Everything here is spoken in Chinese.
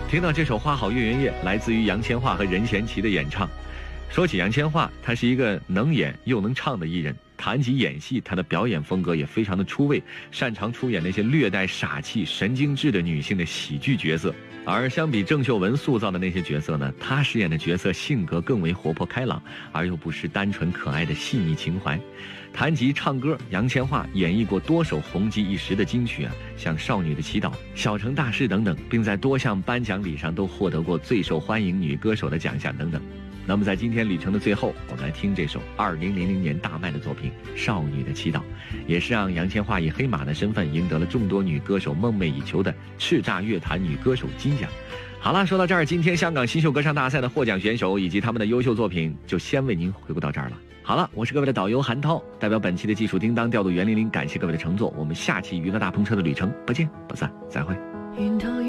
听到这首《花好月圆夜》，来自于杨千嬅和任贤齐的演唱。说起杨千嬅，她是一个能演又能唱的艺人。谈及演戏，她的表演风格也非常的出位，擅长出演那些略带傻气、神经质的女性的喜剧角色。而相比郑秀文塑造的那些角色呢，她饰演的角色性格更为活泼开朗，而又不失单纯可爱的细腻情怀。谈及唱歌，杨千嬅演绎过多首红极一时的金曲像《少女的祈祷》《小城大事》等等，并在多项颁奖礼上都获得过最受欢迎女歌手的奖项等等。那么在今天旅程的最后，我们来听这首2000年大卖的作品《少女的祈祷》，也是让杨千嬅以黑马的身份赢得了众多女歌手梦寐以求的叱咤乐坛女歌手金奖。好了，说到这儿，今天香港新秀歌唱大赛的获奖选手以及他们的优秀作品就先为您回顾到这儿了。好了，我是各位的导游韩涛，代表本期的技术叮当调度袁玲玲，感谢各位的乘坐，我们下期娱乐大篷车的旅程不见不散，再会。